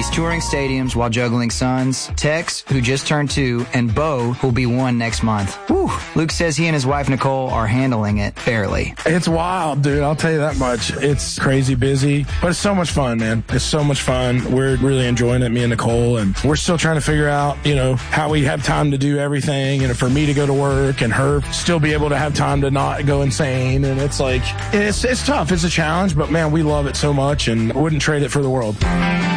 He's touring stadiums while juggling sons, Tex, who just turned 2, and Bo, who'll be 1 next month. Whew. Luke says he and his wife, Nicole, are handling it fairly. It's wild, dude. I'll tell you that much. It's crazy busy, but it's so much fun, man. It's so much fun. We're really enjoying it, me and Nicole, and we're still trying to figure out, how we have time to do everything, and for me to go to work and her still be able to have time to not go insane. And it's like, it's tough. It's a challenge, but man, we love it so much and wouldn't trade it for the world.